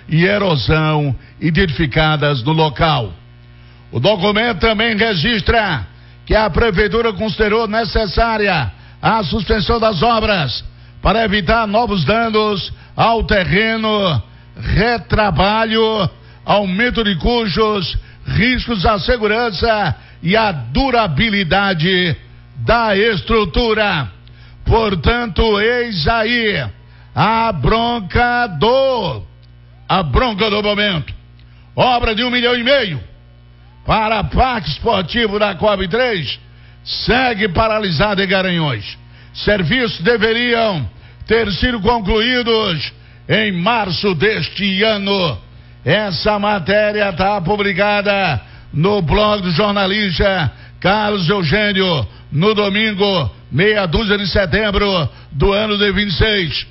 e erosão identificadas no local. O documento também registra que a prefeitura considerou necessária a suspensão das obras para evitar novos danos ao terreno, retrabalho, aumento de custos, riscos à segurança e à durabilidade da estrutura. Portanto, eis aí a bronca do momento. Obra de 1,5 milhão para Parque Esportivo da Coab 3 segue paralisada em Garanhuns. Serviços deveriam ter sido concluídos em março deste ano. Essa matéria está publicada no blog do jornalista Carlos Eugênio no domingo, 6 de setembro do ano de 26.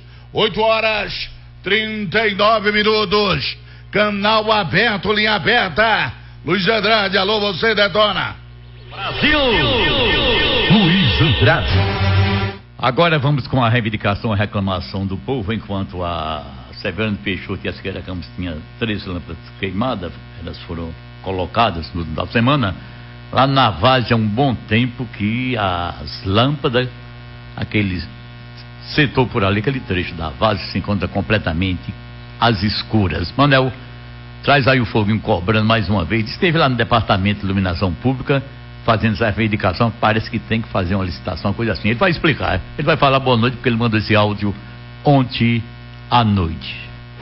8h39. Canal aberto, linha aberta. Luiz Andrade, alô, você detona. Brasil! Luiz Andrade. Agora vamos com a reivindicação, a reclamação do povo, enquanto a Severino Peixoto e a Siqueira Campos tinham 3 lâmpadas queimadas, elas foram colocadas no final de semana. Lá na Várzea há um bom tempo que as lâmpadas, aquele setor por ali, aquele trecho da Várzea se encontra completamente às escuras. Manel, traz aí o foguinho cobrando mais uma vez. Esteve lá no Departamento de Iluminação Pública fazendo essa reivindicação, parece que tem que fazer uma licitação, uma coisa assim. Ele vai explicar, ele vai falar boa noite, porque ele mandou esse áudio ontem à noite.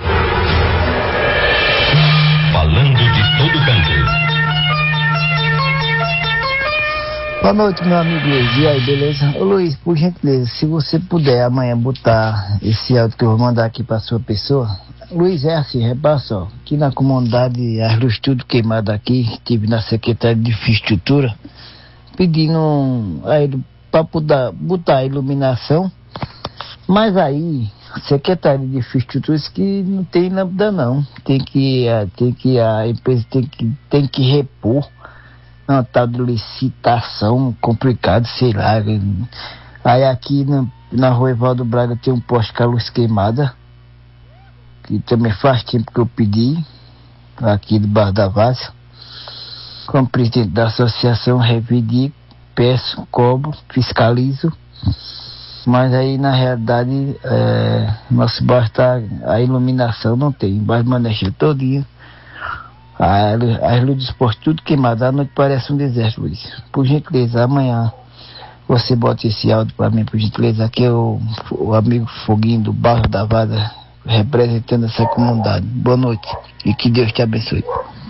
Falando de todo canto. Boa noite, meu amigo Luiz. E aí, beleza? Ô Luiz, por gentileza, se você puder amanhã botar esse áudio que eu vou mandar aqui pra sua pessoa. Luiz, é assim, repassa, ó, aqui na comunidade, as luzes tudo queimadas aqui, estive na Secretaria de Infraestrutura, pedindo a ele pra botar a iluminação, mas aí, a Secretaria de Infraestrutura disse que não tem lâmpada não, a empresa tem que repor, uma tal de licitação complicado, sei lá. Aí aqui na rua Evaldo Braga tem um poste com a luz queimada, que também faz tempo que eu pedi, aqui debaixo da Várzea. Como presidente da associação, reivindico, peço, cobro, fiscalizo, mas aí na realidade nosso bairro está, a iluminação não tem, embaixo do Manechê todinho, as luzes do esporte tudo queimadas, a noite parece um deserto, Luiz. Por gentileza, amanhã você bota esse áudio para mim, por gentileza, aqui é o amigo Foguinho do bairro da Várzea, representando essa comunidade. Boa noite e que Deus te abençoe.